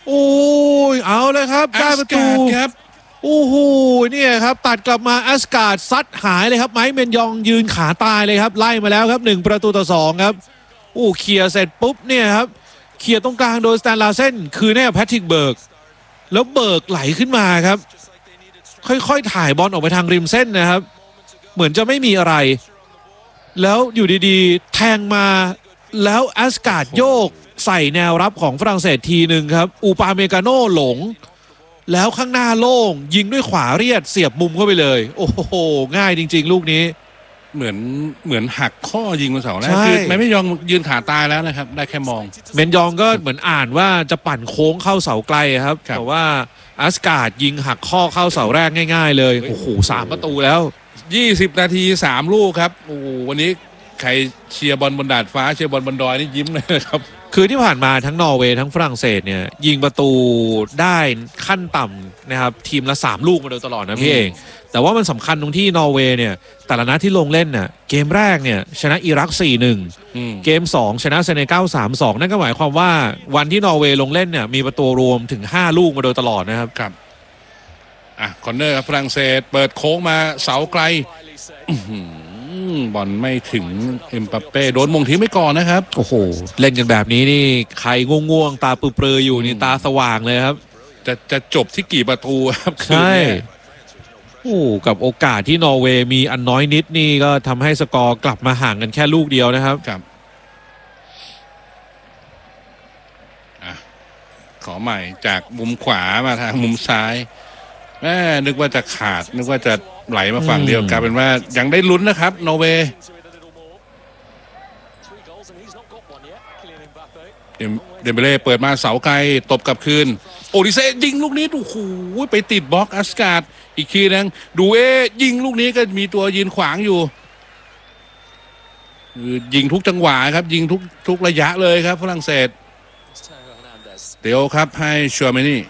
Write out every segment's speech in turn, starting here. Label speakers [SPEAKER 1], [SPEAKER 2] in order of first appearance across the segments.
[SPEAKER 1] โอ้ยเอาเลยครับได้ประตู
[SPEAKER 2] ครับ
[SPEAKER 1] โอ้โหเนี่ยครับตัดกลับมาแอสการ์ดซัดหายเลยครับไมค์เมนยองยืนขาตายเลยครับไล่มาแล้วครับ1-2ครับโอ้เคลียร์เสร็จปุ๊บเนี่ยครับเคลียร์ตรงกลางโดยสแตนลาเซนคือเนี่ยแพทริกเบิร์กแล้วเบิร์กไหลขึ้นมาครับค่อยๆถ่ายบอลออกไปทางริมเส้นนะครับเหมือนจะไม่มีอะไรแล้วอยู่ดีๆแทงมาแล้วแอสการ์ดโยกใส่แนวรับของฝรั่งเศสทีหนึ่งครับอูปาเมกาโน่หลงแล้วข้างหน้าโล่งยิงด้วยขวาเรียดเสียบมุมเข้าไปเลยโอ้โหง่ายจริงๆลูกนี้
[SPEAKER 2] เหมือนหักข้อยิงบนเสาแรกคือไม่ยอมยืนขาตายแล้วนะครับได้แค่มอง
[SPEAKER 1] เมนยองก็เหมือนอ่านว่าจะปั่นโค้งเข้าเสาไกลครับแต่ว่าแอสการ์ดยิงหักข้อเข้าเสาแรกง่ายๆเลยโอ้โห3 ประตูแล้ว
[SPEAKER 2] 20 นาที3 ลูกครับโอ้วันนี้ใครเชียร์บอลบนดาดฟ้าเชียร์บอลบนดอยนี่ยิ้มเลยครับ
[SPEAKER 1] คือที่ผ่านมาทั้งนอร์เวย์ทั้งฝรั่งเศสเนี่ยยิงประตูได้ขั้นต่ำนะครับทีมละ3 ลูกมาโดยตลอดนะพี่เองแต่ว่ามันสำคัญตรงที่นอร์เวย์เนี่ยแต่ละนัดที่ลงเล่นน่ะเกมแรกเนี่ยชนะอิรัก 4-1 เกม2ชนะเซเนกัล 3-2 นั่นก็หมายความว่าวันที่นอร์เวย์ลงเล่นเนี่ยมีประตูรวมถึง5 ลูกมาโดยตลอดนะครับ
[SPEAKER 2] ครับคอร์เนอร์ฝรั่งเศสเปิดโค้งมาเสาไกลบอลไม่ถึงเอ็มบัปเป้โดนมงทิ้งไม่ก่อนนะครับ
[SPEAKER 1] โอ้โหเล่นกันแบบนี้นี่ใครง่วงๆตาปลือๆอยู่นี่ตาสว่างเลยครับ
[SPEAKER 2] จะจบที่กี่ประตูครับ
[SPEAKER 1] ใช่โอ้กับโอกาสที่นอร์เวย์มีอันน้อยนิดนี่ก็ทำให้สกอร์กลับมาห่างกันแค่ลูกเดียวนะครับ
[SPEAKER 2] ครับขอใหม่จากมุมขวามาทางมุมซ้ายแม่นึกว่าจะขาดนึกว่าจะไหลมาฝั่งเดียวกลายเป็นว่ายังได้ลุ้นนะครับนอร์เวย์เดมเบเล่เปิดมาเสาไกลตบกลับคืนโอดิเซ่ยิงลูกนี้โอ้โหไปติดบล็อกแอสการ์ดอีกทีนึงดูยิงลูกนี้ก็มีตัวยืนขวางอยู่ยิงทุกจังหวะครับยิงทุกระยะเลยครับฝรั่งเศสเดี๋ยวครับให้ชัวร์เมนี่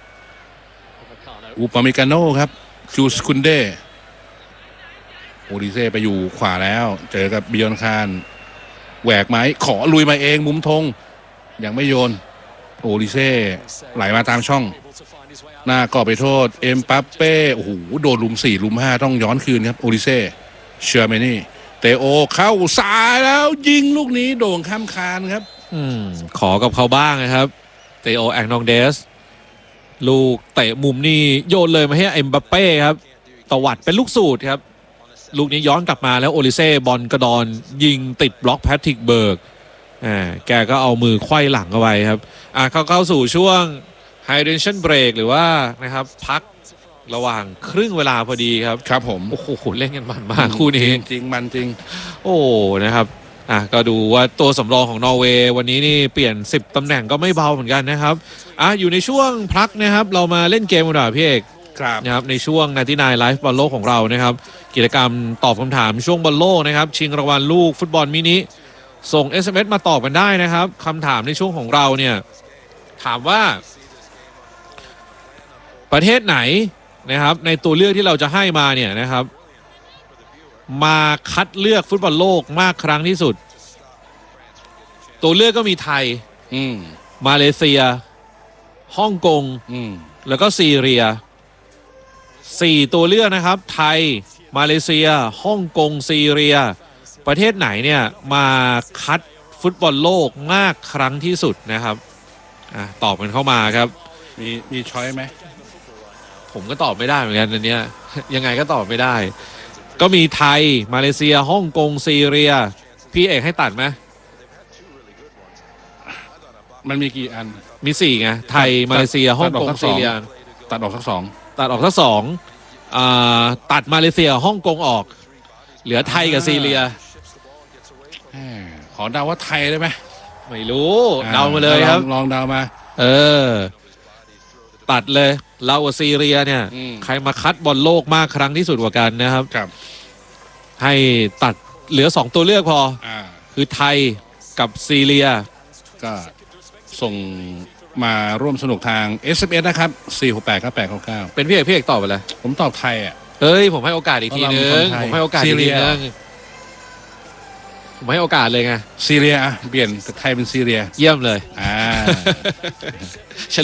[SPEAKER 2] อูปาเมกาโน่ครับจูสคุนเดโอดิเซ่ไปอยู่ขวาแล้วเจอกับบิยอนคานแหวกไหมขอลุยมาเองมุมธงยังไม่โยนโอดิเซ่ไหลมาตามช่องหน้าก็ไปโทษเอ็มปัปเป้โอ้โหโดนลุม4ลุม5ต้องย้อนคืนครับโอดิเซ่เชื่อไหมนี่เตโอเข้าซ้ายแล้วยิงลูกนี้โด่งข้ามคานครับ
[SPEAKER 1] ขอกับเขาบ้างนะครับเตโอแองนองเดสลูกเตะมุมนี่โยนเลยมาให้เอ็มบัปเป้ครับตวัดเป็นลูกสูตรครับลูกนี้ย้อนกลับมาแล้วโอลิเซ่บอลกระดอนยิงติดบล็อกแพทริกเบิร์กแกก็เอามือไขว้หลังเอาไว้ครับเข้าสู่ช่วง hydration break หรือว่านะครับพักระหว่างครึ่งเวลาพอดีครับ
[SPEAKER 2] ครับผม
[SPEAKER 1] โอ้โหเล่นกันมันมากคู่นี้
[SPEAKER 2] จริงมันจริง
[SPEAKER 1] โอ้นะครับก็ดูว่าตัวสำรองของนอร์เวย์วันนี้นี่เปลี่ยน10 ตำแหน่งก็ไม่เบาเหมือนกันนะครับอยู่ในช่วงพักนะครับเรามาเล่นเกมกันหน่อยพี่เอกนะครับในช่วง99 Live บอลโลกของเรานะครับกิจกรรมตอบคำถามช่วงบอลโลกนะครับชิงรางวัลลูกฟุตบอลมินิส่ง SMS มาตอบกันได้นะครับคำถามในช่วงของเราเนี่ยถามว่าประเทศไหนนะครับในตัวเลือกที่เราจะให้มาเนี่ยนะครับมาคัดเลือกฟุตบอลโลกมากครั้งที่สุดตัวเลือกก็มีไทยมาเลเซียฮ่องกงแล้วก็ซีเรีย4 ตัวเลือกนะครับไทยมาเลเซียฮ่องกงซีเรียประเทศไหนเนี่ยมาคัดฟุตบอลโลกมากครั้งที่สุดนะครับตอบกันเข้ามาครับ
[SPEAKER 2] มีช้อยไหม
[SPEAKER 1] ผมก็ตอบไม่ได้เหมือนกันอันเนี้ยยังไงก็ตอบไม่ได้ก็มีไทยมาเลเซียฮ่องกงซีเรียพี่เอกให้ตัดไหม
[SPEAKER 2] มันมีกี่อัน
[SPEAKER 1] มี4ไงไทยมาเลเซียฮ่องกงซีเรีย
[SPEAKER 2] ตัดออกสัก2
[SPEAKER 1] ตัดออกสัก2ตัดมาเลเซียฮ่องกงออกเหลือไทยกับซีเรีย
[SPEAKER 2] ขอเดาว่าไทยได้ไหม
[SPEAKER 1] ไม่รู้เดามาเลยครับ
[SPEAKER 2] ลองเดามา
[SPEAKER 1] ตัดเลยเรากับซีเรียเนี่ยใครมาคัดบอลโลกมากครั้งที่สุดกว่ากันนะครับให้ตัดเหลือ2 ตัวเลือกพอคือไทยกับซีเรีย
[SPEAKER 2] ก็ส่งมาร่วมสนุกทาง SMS นะครับ4689899
[SPEAKER 1] เป็นพี่เอกตอบไปเลย
[SPEAKER 2] ผมตอบไทย
[SPEAKER 1] ผมให้โอกาสอีกทีนึงผมให้โอกาสอีกทีนึงผมให้โอกาสเลยไง
[SPEAKER 2] ซีเรียเปลี่ยนไทยเป็นซีเรีย
[SPEAKER 1] เยี่ยมเลย